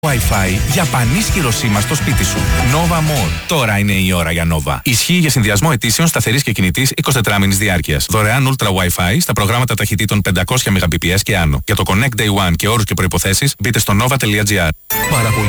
Wi-Fi για πανίσχυρο σήμα στο σπίτι σου. Nova More. Τώρα είναι η ώρα για Nova. Ισχύει για συνδυασμό αιτήσεων σταθερής και κινητής 24 μήνης διάρκειας. Δωρεάν Ultra Wi-Fi στα προγράμματα ταχυτήτων 500 Mbps και άνω. Για το Connect Day One και όρους και προϋποθέσεις μπείτε στο nova.gr.